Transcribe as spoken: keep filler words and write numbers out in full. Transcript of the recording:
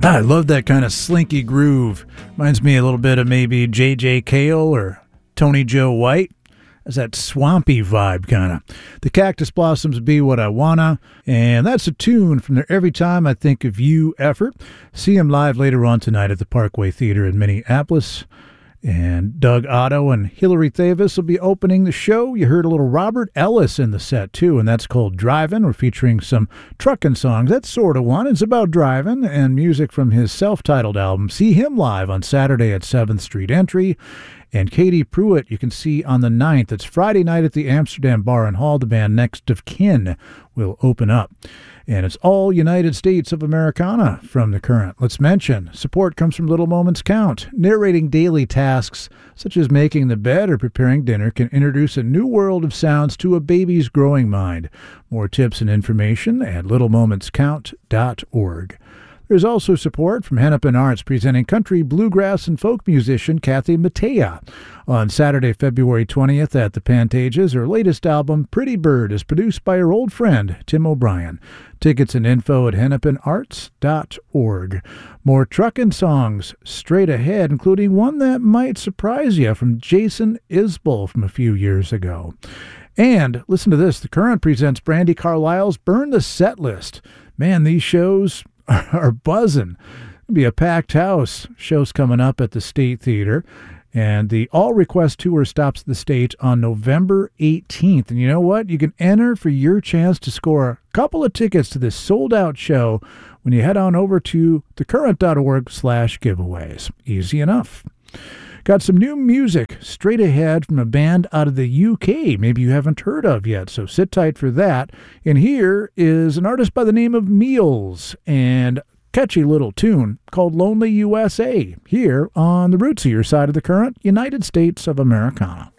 I love that kind of slinky groove. Reminds me a little bit of maybe J J Cale or Tony Joe White. It's that swampy vibe, kind of. The Cactus Blossoms, Be What I Wanna, and that's a tune from their Every Time I Think of You effort. See them live later on tonight at the Parkway Theater in Minneapolis. And Doug Otto and Hillary Thavis will be opening the show. You heard a little Robert Ellis in the set, too, and that's called Drivin'. We're featuring some truckin' songs. That's sort of one. It's about driving and music from his self-titled album. See him live on Saturday at seventh Street Entry. And Katie Pruitt, you can see on the ninth. It's Friday night at the Amsterdam Bar and Hall. The band Next of Kin will open up. And it's all United States of Americana from The Current. Let's mention, support comes from Little Moments Count. Narrating daily tasks such as making the bed or preparing dinner can introduce a new world of sounds to a baby's growing mind. More tips and information at little moments count dot org. There's also support from Hennepin Arts presenting country, bluegrass, and folk musician Kathy Mattea. On Saturday, February twentieth at the Pantages, her latest album, Pretty Bird, is produced by her old friend, Tim O'Brien. Tickets and info at hennepin arts dot org. More truckin' songs straight ahead, including one that might surprise you from Jason Isbell from a few years ago. And listen to this, The Current presents Brandi Carlile's Burn the Set List. Man, these shows are buzzing. It'll be a packed house. Show's coming up at the State Theater. And the All Request Tour stops the stage on November eighteenth. And you know what? You can enter for your chance to score a couple of tickets to this sold-out show when you head on over to thecurrent dot org slash giveaways. Easy enough. Got some new music straight ahead from a band out of the U K maybe you haven't heard of yet, so sit tight for that. And here is an artist by the name of Meals and catchy little tune called Lonely U S A here on the Rootsier side of the Current, United States of Americana.